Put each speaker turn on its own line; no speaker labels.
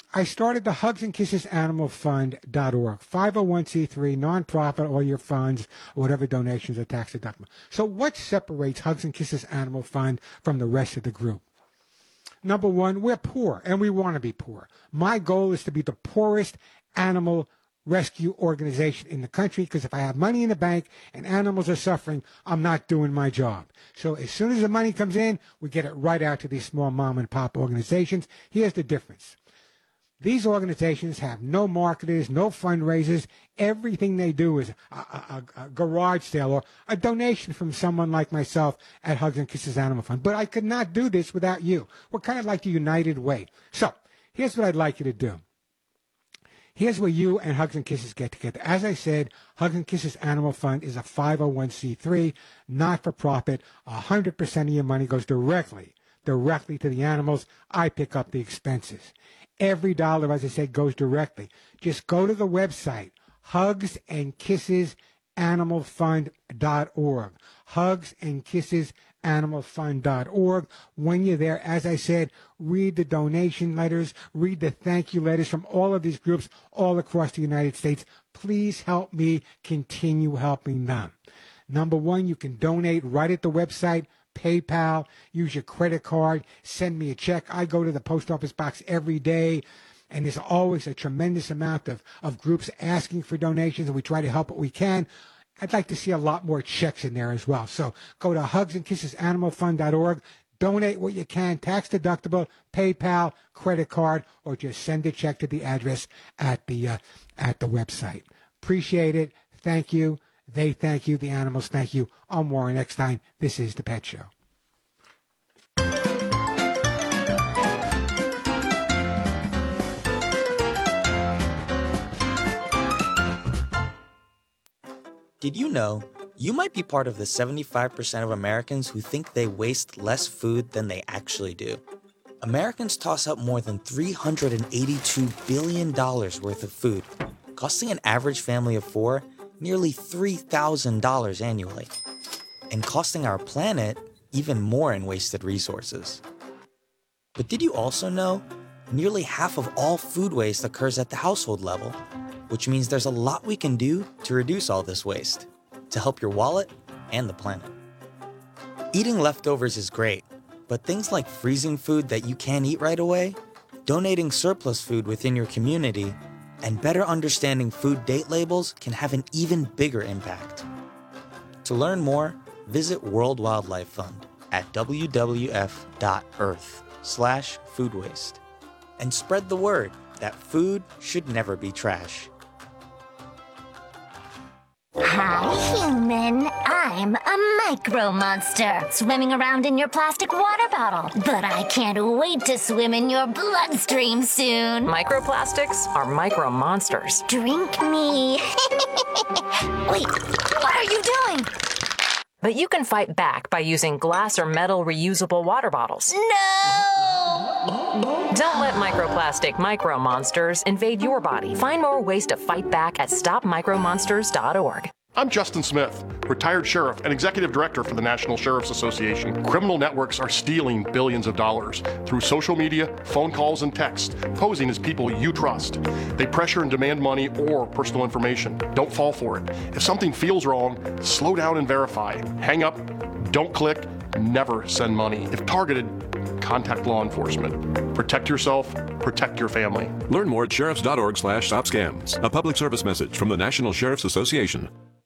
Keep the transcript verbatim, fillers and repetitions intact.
I started the Hugs and Kisses Animal Fund dot org, five oh one c three, nonprofit, all your funds, whatever donations are tax deductible. So what separates Hugs and Kisses Animal Fund from the rest of the group? Number one, we're poor, and we want to be poor. My goal is to be the poorest animal rescue organization in the country, because if I have money in the bank and animals are suffering, I'm not doing my job. So as soon as the money comes in, we get it right out to these small mom and pop organizations. Here's the difference. These organizations have no marketers, no fundraisers. Everything they do is a, a, a garage sale or a donation from someone like myself at Hugs and Kisses Animal Fund. But I could not do this without you. We're kind of like the United Way. So here's what I'd like you to do. Here's where you and Hugs and Kisses get together. As I said, Hugs and Kisses Animal Fund is a five oh one c three, not-for-profit. one hundred percent of your money goes directly, directly to the animals. I pick up the expenses. Every dollar, as I said, goes directly. Just go to the website, Hugs and Kisses Animal Fund dot org. Hugs and Kisses Animal Fund dot org. When you're there, as I said, read the donation letters, read the thank you letters from all of these groups all across the United States. Please help me continue helping them. Number one, you can donate right at the website. PayPal, use your credit card, send me a check. I go to the post office box every day, and there's always a tremendous amount of, of groups asking for donations, and we try to help what we can. I'd like to see a lot more checks in there as well. So go to Hugs and Kisses Animal Fund dot org, donate what you can, tax deductible, PayPal, credit card, or just send a check to the address at the uh, at the website. Appreciate it. Thank you. They thank you. The animals thank you. I'm Warren Eckstein. This is The Pet Show.
Did you know you might be part of the seventy-five percent of Americans who think they waste less food than they actually do? Americans toss out more than three hundred eighty-two billion dollars worth of food, costing an average family of four nearly three thousand dollars annually, and costing our planet even more in wasted resources. But did you also know nearly half of all food waste occurs at the household level, which means there's a lot we can do to reduce all this waste, to help your wallet and the planet. Eating leftovers is great, but things like freezing food that you can't eat right away, donating surplus food within your community, and better understanding food date labels can have an even bigger impact. To learn more, visit World Wildlife Fund at w w f dot earth slash food waste and spread the word that food should never be trash.
Hi, human. I'm a micro monster, swimming around in your plastic water bottle. But I can't wait to swim in your bloodstream soon.
Microplastics are micro monsters.
Drink me. Wait, what are you doing?
But you can fight back by using glass or metal reusable water bottles.
No!
Don't let microplastic micro monsters invade your body. Find more ways to fight back at stop micro monsters dot org.
I'm Justin Smith, retired sheriff and executive director for the National Sheriff's Association. Criminal networks are stealing billions of dollars through social media, phone calls, and text, posing as people you trust. They pressure and demand money or personal information. Don't fall for it. If something feels wrong, slow down and verify. Hang up, don't click, never send money. If targeted, contact law enforcement. Protect yourself, protect your family.
Learn more at sheriffs dot org slash stop scams. A public service message from the National Sheriff's Association.